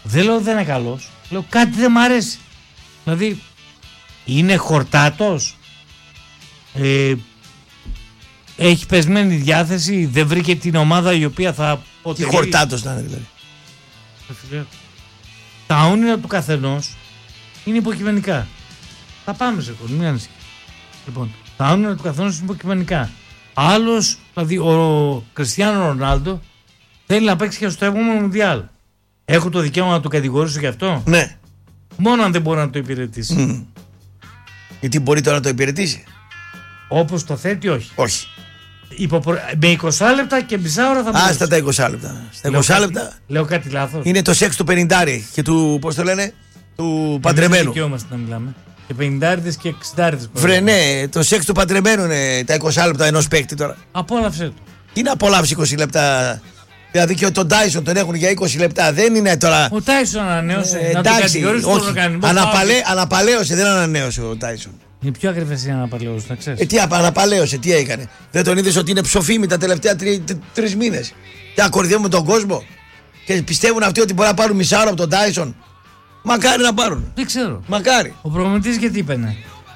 Δεν λέω δεν είναι καλός. Λέω κάτι δεν μ' αρέσει. Δηλαδή, είναι χορτάτος. Έχει πεσμένη διάθεση. Δεν βρήκε την ομάδα η οποία θα αποτελεί. Τι χορτάτος να είναι δηλαδή. Τα όνειρα του καθενός είναι υποκειμενικά. Θα πάμε σε κόλ, μην ανησυχείς. Λοιπόν, τα όνειρα του καθενός είναι υποκειμενικά. Άλλος, δηλαδή ο Κριστιάνο Ρονάλντο θέλει να παίξει και στο επόμενο Μουντιάλ. Έχω το δικαίωμα να το κατηγορήσω γι' αυτό. Ναι. Μόνο αν δεν μπορεί να το υπηρετήσει. Γιατί μπορεί τώρα να το υπηρετήσει. Όπως το θέτει, όχι. Όχι. Με 20 λεπτά και μισά ώρα θα μπορούσε. Άστα τα 20 λεπτά. Στα 20 λεπτά. Λέω κάτι λάθος. Είναι το σεξ του 50 και του, πώς το λένε, του παντρεμένου. Δικαιούμαστε να μιλάμε. Και 50 και 60. Βρε, ναι, το σεξ του παντρεμένου είναι τα 20 λεπτά ενός παίκτη τώρα. Απόλαυσε το. Τι να απολαύσει 20 λεπτά. Δηλαδή και τον Τάισον τον έχουν για 20 λεπτά. Δεν είναι τώρα. Ο Τάισον ανανέωσε. Να τον κατηγορήσει τον οργανισμό. Αναπαλαίωσε, δεν ανανέωσε ο Τάισον. Είναι πιο ακριβές η αναπαλαίωση, να ξέρεις. Τι αναπαλαίωσε, τι έκανε. Δεν τον είδες ότι είναι ψοφίμη τα τελευταία 3 μήνες. Τι ακορδεύουμε τον κόσμο. Και πιστεύουν αυτοί ότι μπορεί να πάρουν μισά ώρα από τον Τάισον. Μακάρι να πάρουν. Δεν ξέρω. Μακάρι. Ο προπονητής γιατί είπαινε.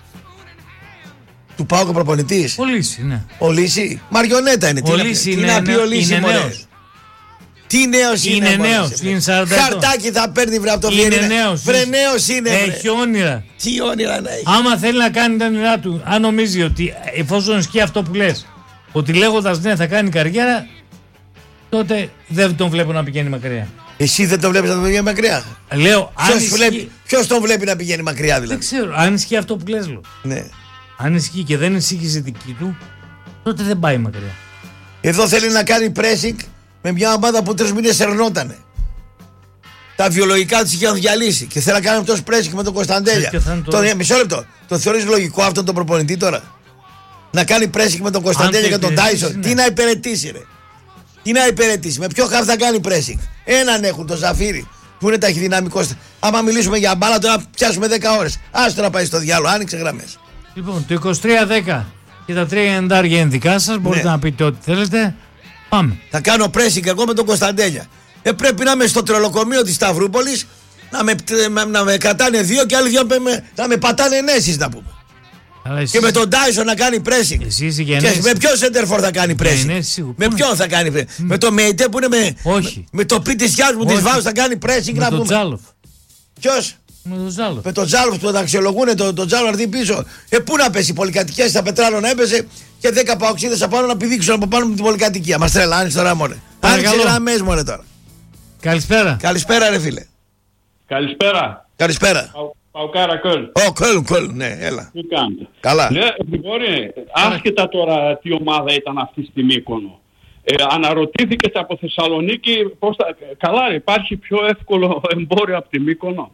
Του πάω και προπονητής. Ο Λύση, ναι. Ο Λύση. Μαριονέτα είναι. Ο Λύση τι να πει ο Λύση, νέος. Τι νέος είναι. Είναι νέος. Είναι 40. Χαρτάκι θα παίρνει βρε από το Είναι Βιέννη. νέος. Βρε νέος είναι. Έχει όνειρα. Τι όνειρα να έχει. Άμα θέλει να κάνει τα όνειρά του, αν νομίζει ότι εφόσον ισχύει αυτό που λες, ότι λέγοντας ναι θα κάνει καριέρα, τότε δεν τον βλέπω να πηγαίνει μακριά. Εσύ δεν τον βλέπεις να πηγαίνει μακριά. Λέω, Ποιος τον βλέπει να πηγαίνει μακριά δηλαδή. Δεν ξέρω, αν ισχύει αυτό που λες, λέω. Ναι. Αν ισχύει και δεν ισχύει η δική του, τότε δεν πάει μακριά. Εδώ θέλει να κάνει pressing με μια ομάδα που 3 μήνες ερνότανε. Τα βιολογικά της είχαν διαλύσει και θέλει να κάνει αυτός pressing με τον Κωνσταντέλια. Μισό λεπτό. Το θεωρείς λογικό αυτόν τον προπονητή τώρα? Να κάνει pressing με τον Κωνσταντέλια και τον Τάισον. Ναι. Τι να υπηρετήσει, ρε. Τι να υπηρετήσει. Με ποιο χάρτη θα κάνει pressing. Έναν έχουν, τον Ζαφύρι, που είναι ταχυδυναμικός. Άμα μιλήσουμε για μπάλα, τώρα πιάσουμε 10 ώρες. Άστο να πάει στο διάλογο, άνοιξε γραμμές. Λοιπόν, το 23-10 και τα 3-90 είναι δικά σας. Μπορείτε να πείτε ό,τι θέλετε. Πάμε. Θα κάνω pressing εγώ με τον Κωνσταντέλια. Πρέπει να είμαι στο τρελοκομείο της Σταυρούπολης, να με κρατάνε 2 και άλλοι 2 να με πατάνε ενέσεις, να πούμε. Αλλά και με τον Τάισον να κάνει pressing. Και με ποιον σέντερφορ θα κάνει pressing. Με ποιον θα κάνει pressing. Με το Μεϊτέ που είναι με το πι της γιάς μου της Βάους θα κάνει pressing. Με τον Τζάλοφ. Ποιος? Με τον Τζάλοφ που τον αξιολογούνε, τον Τζάλοφ να έρθει πίσω. Πού να πέσει, πολυκατοικία στα Πετράλο να έπεσε και 10 παοξίδες απάνω να πηδήξουν από πάνω με την πολυκατοικία. Μας τρελάνεις τώρα, μωρέ. Άνοιξε γραμμές, μωρέ τώρα. Καλησπέρα. Καλησπέρα, ρε φίλε. Καλησπέρα. Καλησπέρα. Παουκάρα Κöln. Κöln, ναι, έλα. Τι κάνετε? Καλά. Ναι, Γρηγόρη, άσχετα τώρα τι ομάδα ήταν αυτή στη Μύκονο. Αναρωτήθηκε από Θεσσαλονίκη πώς θα... Καλά, υπάρχει πιο εύκολο εμπόριο από τη Μύκονο.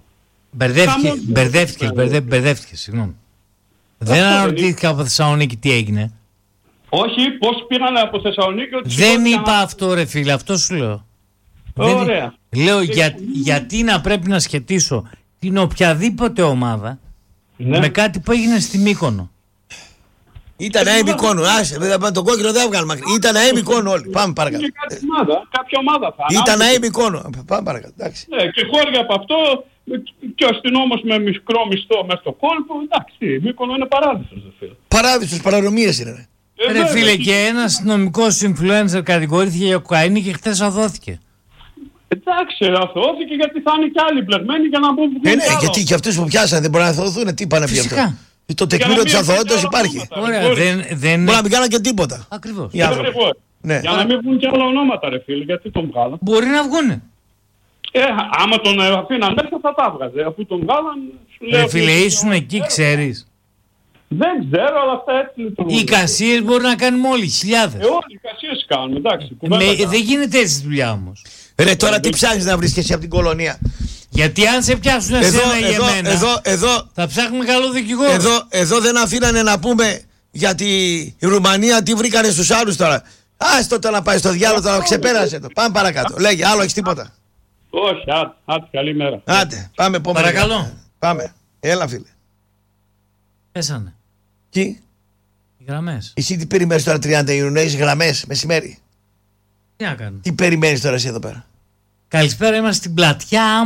Μπερδεύτηκε, συγγνώμη. Δεν αναρωτήθηκα από Θεσσαλονίκη τι έγινε. Όχι, πώς πήγαν από Θεσσαλονίκη. Δεν είπα αυτό, ρε φίλε, αυτό σου λέω. Ωραία. Λέω γιατί να πρέπει να σχετίσω την οποιαδήποτε ομάδα με κάτι που έγινε στη Μύκονο. Ήταν ένα Μύκονο, το κόκκινο δεν έβγαλε μακριά. Ήταν ένα Μύκονο όλοι. Πάμε παρακάτω. Κάποια ομάδα θα. Ήταν ένα Μύκονο. Πάμε παρακάτω. Ναι, και χώρια από αυτό και ο αστυνόμος με μικρό μισθό μέσα στο κόλπο. Εντάξει, Μύκονο είναι παράδεισος. Παράδεισος, παρανομίες είναι. Ρε φίλε, και ένας αστυνομικός influencer κατηγορήθηκε για κοκαίνη και χτες αδόθηκε. Εντάξει, αθώθηκε γιατί θα είναι κι άλλοι πλεγμένοι για να μπουν. Ναι, γιατί και αυτούς που πιάσανε δεν μπορούν να αθωθούν. Τι πάνε πει αυτό. Το τεκμήριο της αθωότητας υπάρχει. Ωραία, μπορεί να μην κάνουν και τίποτα. Ακριβώς. Για να μην βγουν κι άλλα ονόματα, ρε φίλε, γιατί τον βγάλαν. Μπορεί να βγούνε. Άμα τον αφήναν μέσα θα τα βγάζε. Αφού τον βγάλαν. Ρε φίλε, ήσουν εκεί, ξέρεις. Δεν ξέρω, αλλά αυτά έτσι λειτουργούν. Οι κασίες μπορεί να κάνουν όλοι, χιλιάδες. Όλοι οι κασίες κάνουν, εντάξει. Δεν γίνεται έτσι δουλειά όμως. Ρε, τώρα τι ψάχνεις να βρεις και εσύ από την κολονία? Γιατί αν σε πιάσουν εσένα ή εμένα, θα ψάχνουμε καλό δικηγόρο. Εδώ δεν αφήνανε να πούμε για τη Ρουμανία τι βρήκανε στους άλλους τώρα. Άστο το να πάει στο διάλογο, τώρα ξεπέρασε το. Πάμε παρακάτω. Λέγε, άλλο έχεις τίποτα? Όχι, άντε, καλή μέρα. Άντε, πάμε επόμενη. Παρακαλώ. Πάμε. Έλα, φίλε. Πέσανε. Τι? Οι γραμμές. Εσύ τι περιμένεις τώρα 30 Ιουνίου, έχεις γραμμές μεσημέρι? Τι να κάνω. Τι περιμένεις τώρα εσύ εδώ πέρα? Καλησπέρα, είμαστε στην πλατιά.